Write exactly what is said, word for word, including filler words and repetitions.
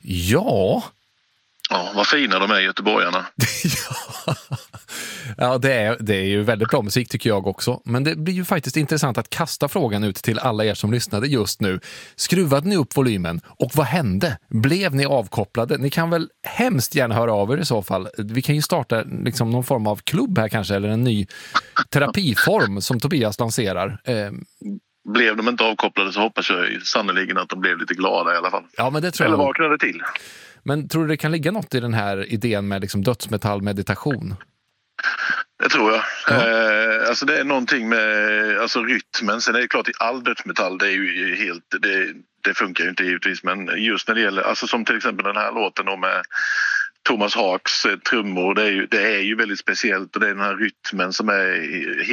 Ja. Ja, vad fina de är, göteborgarna. ja, ja det, är, det är ju väldigt bra musik tycker jag också. Men det blir ju faktiskt intressant att kasta frågan ut till alla er som lyssnade just nu. Skruvade ni upp volymen? Och vad hände? Blev ni avkopplade? Ni kan väl hemskt gärna höra av er i så fall. Vi kan ju starta liksom någon form av klubb här kanske, eller en ny terapiform som Tobias lanserar. Eh, Blev de inte avkopplade så hoppas jag sannoliken att de blev lite glada i alla fall. Ja, men det tror Eller jag. vaknade till. Men tror du det kan ligga något i den här idén med liksom dödsmetallmeditation? Det tror jag. Ja. Eh, alltså det är någonting med alltså rytmen. Sen är det klart att all dödsmetall det är ju helt det, det funkar ju inte givetvis, men just när det gäller alltså som till exempel den här låten då med Thomas Haks trummor, det är ju det är ju väldigt speciellt och det är den här rytmen som är